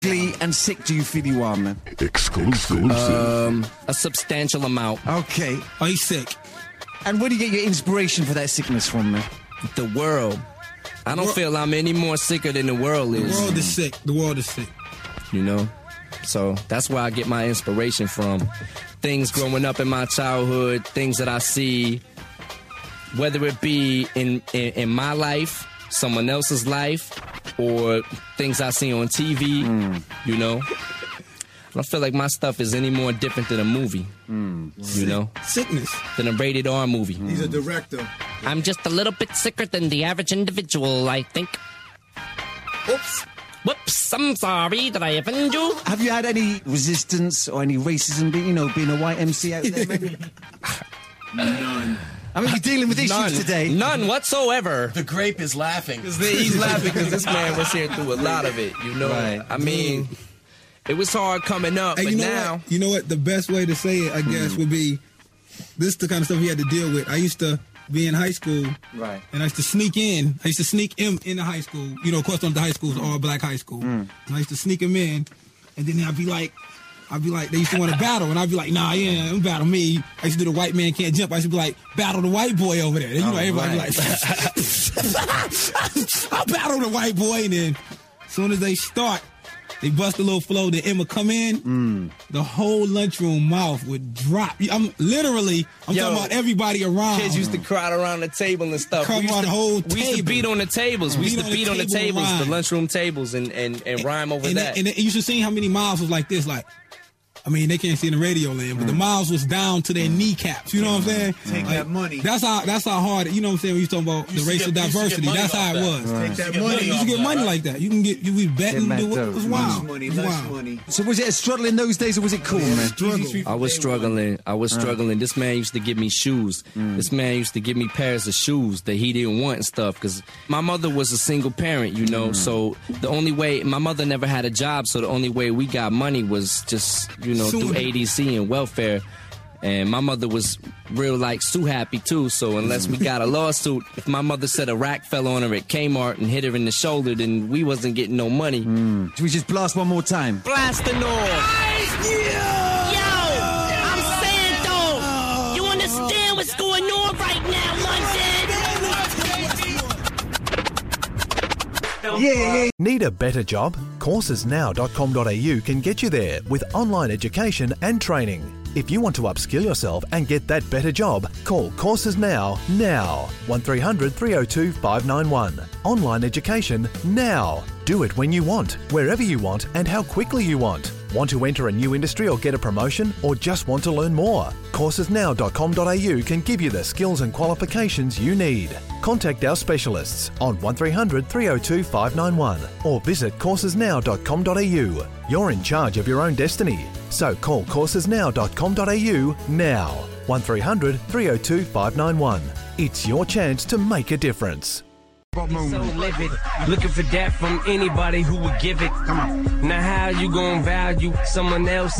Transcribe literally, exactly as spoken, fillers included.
and sick do you feel you are, man? Exclusive. Um, a substantial amount. Okay. Are you sick? And where do you get your inspiration for that sickness from, man? The world. I don't Wor- feel I'm any more sicker than the world is. The world is sick. The world is sick. You know? So that's where I get my inspiration from. Things growing up in my childhood, things that I see, whether it be in, in, in my life, someone else's life, or things I see on T V, mm. you know? I don't feel like my stuff is any more different than a movie, mm. you know? Sickness. Than a rated R movie. Mm. He's a director. I'm just a little bit sicker than the average individual, I think. Oops. Whoops, I'm sorry that I offended you. Have you had any resistance or any racism, you know, being a white M C out there, maybe? None. I mean, you're dealing with issues None. today. None whatsoever. The grape is laughing. He's laughing because this man was here through a lot of it, you know? Right. I mean, it was hard coming up, Hey, but you know now... What? You know what? The best way to say it, I guess, mm. would be, this is the kind of stuff we had to deal with. I used to be in high school, right? And I used to sneak in. I used to sneak in in the high school. You know, of course, the high school was all black high school. Mm. And I used to sneak him in, and then I'd be like, I'd be like, they used to want to battle, and I'd be like, nah, yeah, don't battle me. I used to do the white man can't jump. I used to be like, battle the white boy over there. And, you know, oh, everybody right. be like, I'll battle the white boy, and then as soon as they start, they bust a little flow, then Emma come in, mm. the whole lunchroom mouth would drop. I'm literally, I'm Yo, talking about everybody around. Kids used to crowd around the table and stuff. Crowd around the whole We used to beat on the tables. We used to beat on the tables, the lunchroom tables, and, and, and rhyme over and that. And, and you should see how many miles was like this, like, I mean, they can't see in the radio land, but mm. the miles was down to their mm. kneecaps. You know what I'm saying? Take like, that money. That's how That's how hard, you know what I'm saying, when you talking about the racial get, diversity. That's how it that. was. Right. Take that money. You used to get money that, like that. You can get, you be betting, do it. It was wild. Less money, it was less wild. money. So was it a struggle in those days, or was it cool, yeah, man? Struggle. I was struggling. I was struggling. This man used to give me shoes. Mm. This man used to give me pairs of shoes that he didn't want and stuff. Because my mother was a single parent, you know. Mm. So the only way, my mother never had a job, so the only way we got money was just, you know, Soon. through A D C and welfare. And my mother was real, like, Sue happy, too. So unless we got a lawsuit, if my mother said a rack fell on her at Kmart and hit her in the shoulder, then we wasn't getting no money. Mm. Should we just blast one more time? Blasting off! Yeah. Yo! I'm saying, though, you understand what's going on right now, London? Yeah. Need a better job? courses now dot com dot a u can get you there with online education and training. If you want to upskill yourself and get that better job, call Courses Now, now. one three hundred, three oh two, five nine one. Online education, now. Do it when you want, wherever you want, and how quickly you want. Want to enter a new industry or get a promotion, or just want to learn more? courses now dot com dot a u can give you the skills and qualifications you need. Contact our specialists on one three hundred, three oh two, five nine one or visit courses now dot com dot a u. You're in charge of your own destiny, so call courses now dot com dot a u now. one three hundred, three oh two, five nine one. It's your chance to make a difference. So livid, looking for that from anybody who would give it. Come on. Now how you gonna value someone else